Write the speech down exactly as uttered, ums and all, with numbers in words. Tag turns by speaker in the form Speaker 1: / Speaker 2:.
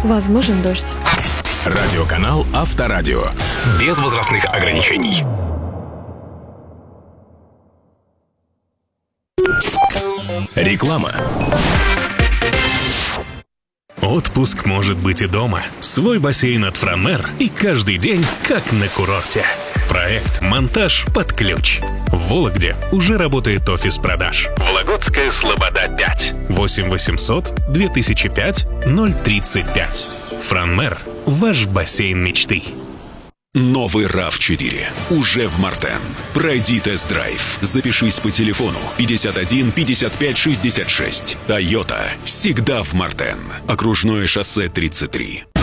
Speaker 1: возможен дождь.
Speaker 2: Радиоканал Авторадио. Без возрастных ограничений. Реклама.
Speaker 3: Отпуск может быть и дома. Свой бассейн от Франмер и каждый день как на курорте. Проект «Монтаж под ключ». В Вологде уже работает офис продаж. Вологодская Слобода пять. восемь восемьсот две тысячи пять ноль тридцать пять. Франмер – ваш бассейн мечты.
Speaker 2: Новый рав четыре уже в Мартен. Пройди тест-драйв. Запишись по телефону пятьдесят один пятьдесят пять шестьдесят шесть. Toyota всегда в Мартен. Окружное шоссе тридцать три.